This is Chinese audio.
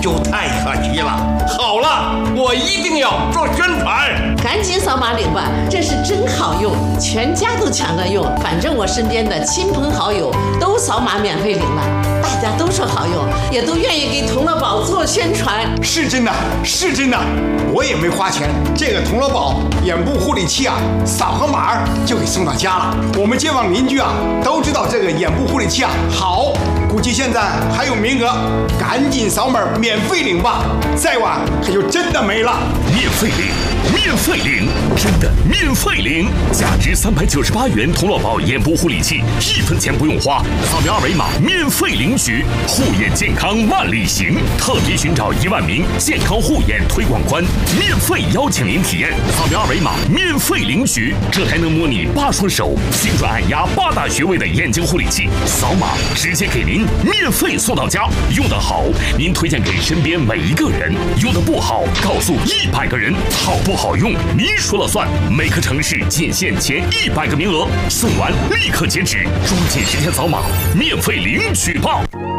就太可惜了。好了，我一定要做宣传， 赶紧扫码领吧，这是真好用，全家都抢着用。反正我身边的亲朋好友都扫码免费领了，大家都说好用，也都愿意给童乐宝做宣传。 是真的，是真的，我也没花钱。这个童乐宝眼部护理器啊，扫个码就给送到家了。我们街坊邻居啊都知道这个眼部护理器啊好，估计现在还有名额，赶紧扫码免费领吧，再晚可就真的没了。 免费领，免费领，真的免费领！价值398元童乐宝眼部护理器，1分钱不用花，扫描2维码免费领取。护眼健康万里行，特别寻找1万名健康护眼推广官，免费邀请您体验。扫描2维码免费领取，这还能模拟8双手，精准按压8大穴位的眼睛护理器，扫码直接给您免费送到家。用得好，您推荐给身边每一个人；用得不好，告诉100个人。好不好用，您说了算。每个城市仅限前100个名额，送完立刻截止，抓紧时间扫码，免费领取吧。